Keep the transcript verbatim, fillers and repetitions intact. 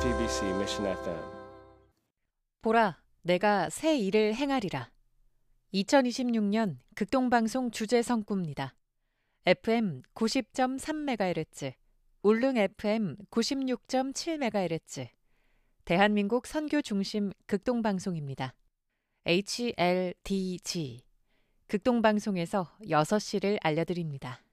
제이티비씨 Mission 에프엠. 보라, 내가 새 일을 행하리라. 이천이십육 년 극동방송 주제 성구입니다. 에프엠 구십 점 삼 메가헤르츠, 울릉 에프엠 구십육 점 칠 메가헤르츠, 대한민국 선교 중심 극동방송입니다. 에이치엘디지, 극동방송에서 여섯 시를 알려드립니다.